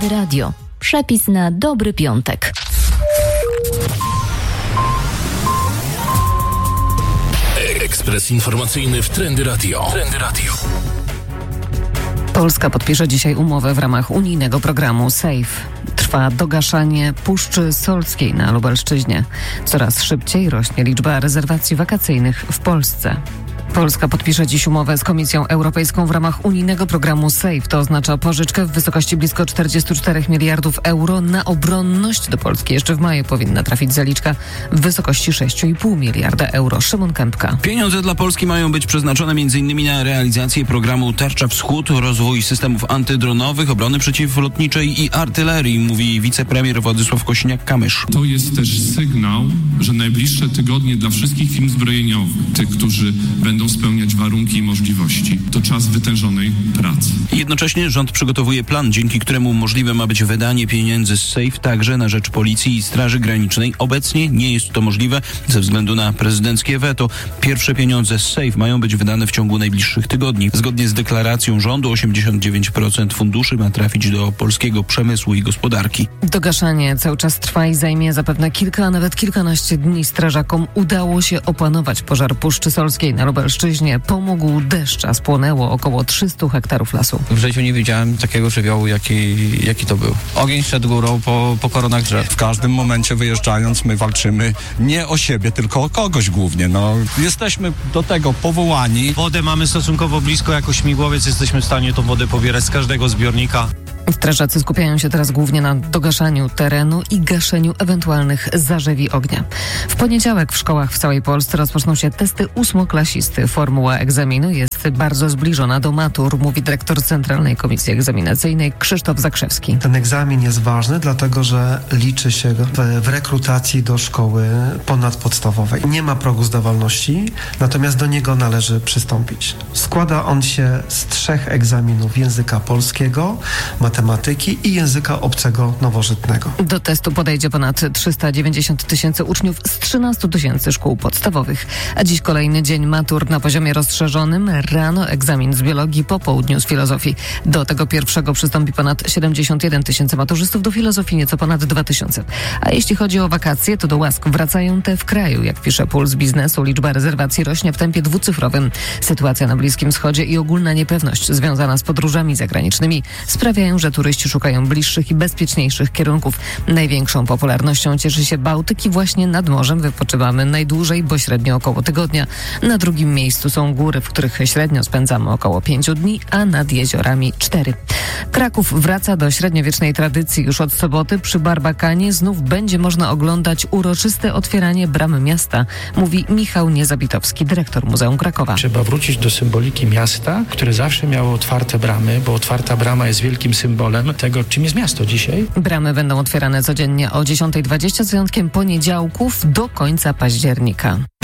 Trendy Radio. Przepis na dobry piątek. Ekspres informacyjny w Trendy Radio. Polska podpisze dzisiaj umowę w ramach unijnego programu SAFE. Trwa dogaszanie Puszczy Solskiej na Lubelszczyźnie. Coraz szybciej rośnie liczba rezerwacji wakacyjnych w Polsce. Polska podpisze dziś umowę z Komisją Europejską w ramach unijnego programu SAFE. To oznacza pożyczkę w wysokości blisko 44 miliardów euro na obronność. Do Polski jeszcze w maju powinna trafić zaliczka w wysokości 6,5 miliarda euro. Szymon Kępka. Pieniądze dla Polski mają być przeznaczone m.in. na realizację programu Tarcza Wschód, rozwój systemów antydronowych, obrony przeciwlotniczej i artylerii, mówi wicepremier Władysław Kosiniak-Kamysz. To jest też sygnał, że najbliższe tygodnie dla wszystkich firm zbrojeniowych, tych, którzy będą spełniać warunki i możliwości, to czas wytężonej pracy. Jednocześnie rząd przygotowuje plan, dzięki któremu możliwe ma być wydanie pieniędzy z SAFE także na rzecz Policji i Straży Granicznej. Obecnie nie jest to możliwe ze względu na prezydenckie weto. Pierwsze pieniądze z SAFE mają być wydane w ciągu najbliższych tygodni. Zgodnie z deklaracją rządu 89% funduszy ma trafić do polskiego przemysłu i gospodarki. Dogaszanie cały czas trwa i zajmie zapewne kilka, a nawet kilkanaście dni. Strażakom udało się opanować pożar Puszczy Solskiej na Lubelszczyźnie. Pomógł deszcz, a spłonęło około 300 hektarów lasu. W życiu nie widziałem takiego żywiołu, jaki to był. Ogień szedł górą po koronach drzew. W każdym momencie wyjeżdżając my walczymy nie o siebie, tylko o kogoś głównie. Jesteśmy do tego powołani. Wodę mamy stosunkowo blisko, jako śmigłowiec jesteśmy w stanie tą wodę pobierać z każdego zbiornika. Strażacy skupiają się teraz głównie na dogaszaniu terenu i gaszeniu ewentualnych zarzewi ognia. W poniedziałek w szkołach w całej Polsce rozpoczną się testy ósmoklasisty. Formuła egzaminu jest bardzo zbliżona do matur, mówi dyrektor Centralnej Komisji Egzaminacyjnej Krzysztof Zakrzewski. Ten egzamin jest ważny, dlatego że liczy się w rekrutacji do szkoły ponadpodstawowej. Nie ma progu zdawalności, natomiast do niego należy przystąpić. Składa on się z 3 egzaminów: języka polskiego, matematyki i języka obcego nowożytnego. Do testu podejdzie ponad 390 tysięcy uczniów z 13 tysięcy szkół podstawowych. A dziś kolejny dzień matur na poziomie rozszerzonym. Rano egzamin z biologii, po południu z filozofii. Do tego pierwszego przystąpi ponad 71 tysięcy maturzystów, do filozofii nieco ponad 2 tysiące. A jeśli chodzi o wakacje, to do łask wracają te w kraju. Jak pisze Puls Biznesu, liczba rezerwacji rośnie w tempie dwucyfrowym. Sytuacja na Bliskim Wschodzie i ogólna niepewność związana z podróżami zagranicznymi sprawiają, że turyści szukają bliższych i bezpieczniejszych kierunków. Największą popularnością cieszy się Bałtyk i właśnie nad morzem wypoczywamy najdłużej, bo średnio około tygodnia. Na drugim miejscu są góry, w których średnio spędzamy około 5 dni, a nad jeziorami 4. Kraków wraca do średniowiecznej tradycji. Już od soboty przy Barbakanie znów będzie można oglądać uroczyste otwieranie bram miasta, mówi Michał Niezabitowski, dyrektor Muzeum Krakowa. Trzeba wrócić do symboliki miasta, które zawsze miało otwarte bramy, bo otwarta brama jest wielkim symbolem tego, czym jest miasto dzisiaj. Bramy będą otwierane codziennie o 10:20 z wyjątkiem poniedziałków do końca października.